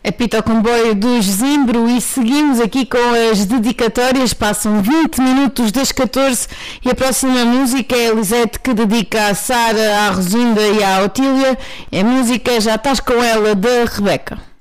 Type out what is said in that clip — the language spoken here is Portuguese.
Apita o comboio dos Zimbro e seguimos aqui com as dedicatórias. Passam 20 minutos das 14 e a próxima música é a Lisete, que dedica à Sara, à Rosinda e à Otília. A música Já Estás Com Ela, da Rebeca.